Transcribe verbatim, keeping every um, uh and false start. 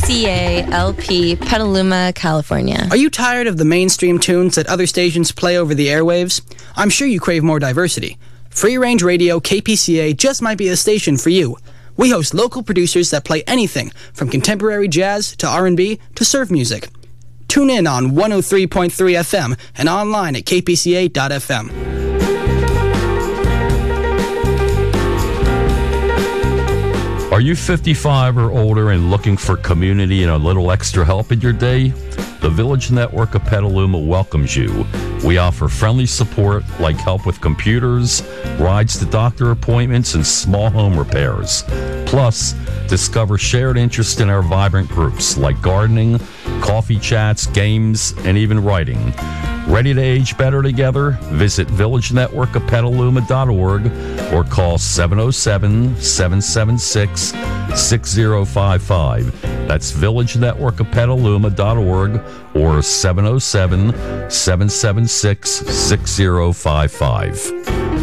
C A L P, Petaluma, California. Are you tired of the mainstream tunes that other stations play over the airwaves? I'm sure you crave more diversity. Free Range Radio K P C A just might be a station for you. We host local producers that play anything from contemporary jazz to R and B to surf music. Tune in on one oh three point three F M and online at k p c a dot f m. Are you fifty-five or older and looking for community and a little extra help in your day? The Village Network of Petaluma welcomes you. We offer friendly support like help with computers, rides to doctor appointments, and small home repairs. Plus, discover shared interest in our vibrant groups like gardening, coffee chats, games, and even writing. Ready to age better together? Visit village network of petaluma dot org or call seven oh seven, seven seven six, six oh five five. That's village network of petaluma dot org or seven oh seven, seven seven six, six oh five five.